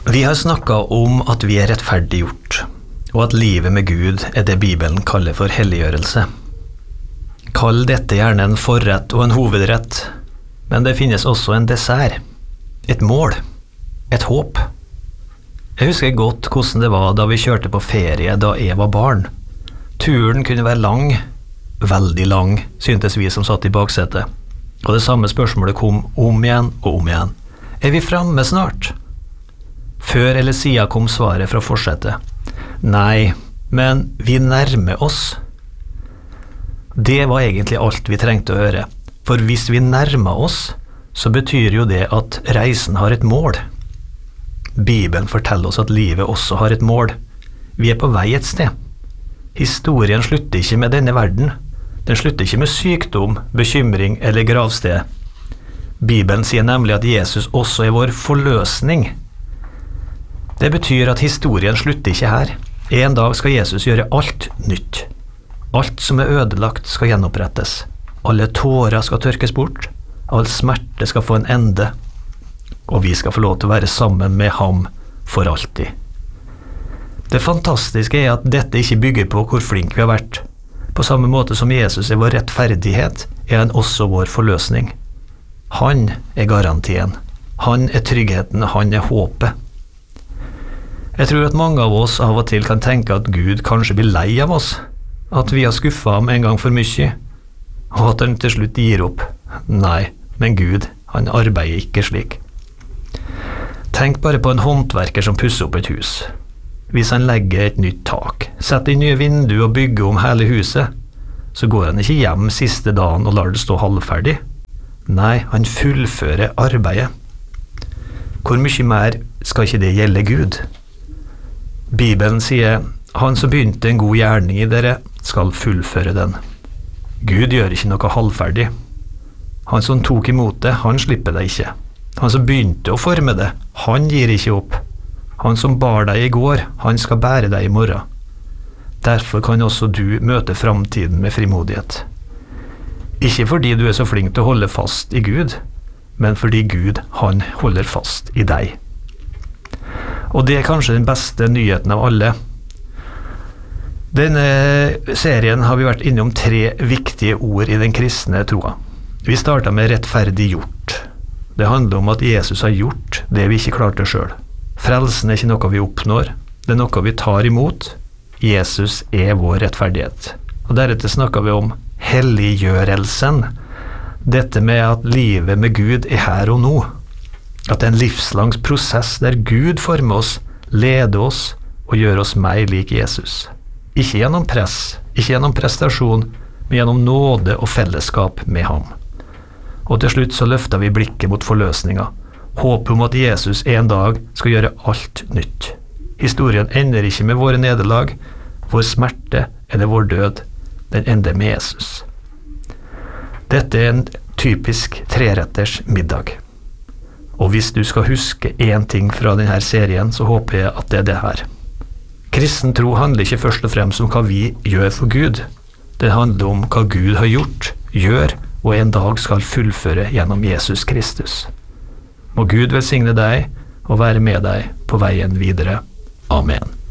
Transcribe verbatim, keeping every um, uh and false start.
Vi har snakket om at vi er rettferdiggjort, og at livet med Gud er det Bibelen kaller for helliggjørelse. Kall dette gjerne en forrett og en hovedrett, men det finnes også en dessert, et mål, et håp. Jeg husker godt hvordan det var da vi kjørte på ferie da jeg var barn. Turen kunne være lang, veldig lang, syntes vi som satt i baksetet. Og det samme spørsmålet kom om igjen og om igjen. Er vi fremme snart? Før eller siden kom svaret fra forsetet. Nei, men vi nærmer oss. Det var egentlig alt vi trengte å høre. For hvis vi nærmer oss, så betyr jo det at reisen har et mål. Bibelen forteller oss at livet også har et mål. Vi er på vei et sted. Historien slutter ikke med denne verden. Den slutter ikke med sykdom, bekymring eller gravsted. Bibelen sier nemlig at Jesus også er vår forløsning. Det betyr at historien slutter ikke her. En dag skal Jesus gjøre alt nytt. Alt som er ødelagt skal gjenopprettes. Alle tårer skal tørkes bort. All smerte skal få en ende. Og vi skal få lov til å være sammen med ham for alltid. Det fantastiske er at dette ikke bygger på hvor flink vi har vært. På samme måte som Jesus er vår rettferdighet, er han også vår forløsning. Han er garantien. Han er tryggheten, han er håpet. Jeg tror at mange av oss av og til kan tenke at Gud kanskje blir lei av oss, at vi har skuffet ham en gang for mye, og at han til slutt gir opp. Nei, men Gud, han arbeider ikke slik. Tenk bare på en håndverker som pusser opp et hus. Hvis han legger et nytt tak, setter inn nye vinduer og bygger om hele huset, så går han ikke hjem siste dagen og lar det stå halvferdig. Nei, han fullfører arbeidet. Hvor mye mer skal ikke det gjelde Gud? Bibelen sier, han som begynte en god gjerning i dere, skal fullføre den. Gud gjør ikke noe halvferdig. Han som tok imot det, han slipper det ikke. Han som begynte å forme det, han gir ikke opp. Han som bar deg i går, han skal bære deg i morgen. Derfor kan også du møte framtiden med frimodighet. Ikke fordi du er så flink til å holde fast i Gud, men fordi Gud, han holder fast i deg. Og det er kanskje den beste nyheten av alle. Denne serien har vi vært innom tre viktige ord i den kristne troa. Vi startet med rettferdiggjort. Det handler om at Jesus har gjort det vi ikke klarte selv. Frelsen er ikke noe vi oppnår, det er noe vi tar imot. Jesus er vår rettferdighet. Og deretter snakker vi om helliggjørelsen. Dette med at livet med Gud er her og nå. At det er en livslangs prosess der Gud former oss, leder oss og gjør oss mer lik Jesus. Ikke gjennom press, ikke gjennom prestasjon, men gjennom nåde og fellesskap med ham. Og til slutt så løfter vi blikket mot forløsninga. Håp om at Jesus en dag skal gjøre alt nytt. Historien ender ikke med våre nederlag, vår smerte eller vår død. Den ender med Jesus. Dette er en typisk treretters middag. Og hvis du skal huske en ting fra denne serien, så håper jeg at det er det her. Kristen tro handler ikke først og fremst om hva vi gjør for Gud. Det handler om hva Gud har gjort, gjør, og en dag skal fullføre gjennom Jesus Kristus. Må Gud velsigne deg og være med deg på veien videre. Amen.